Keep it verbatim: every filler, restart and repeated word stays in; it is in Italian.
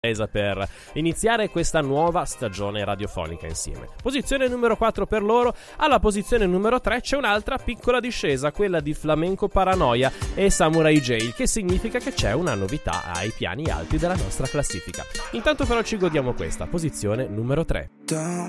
per iniziare questa nuova stagione radiofonica insieme. Posizione numero quattro per loro. Alla posizione numero tre c'è un'altra piccola discesa, quella di Flamenco Paranoia e Samurai J, il che significa che c'è una novità ai piani alti della nostra classifica. Intanto però ci godiamo questa posizione numero tre. Don't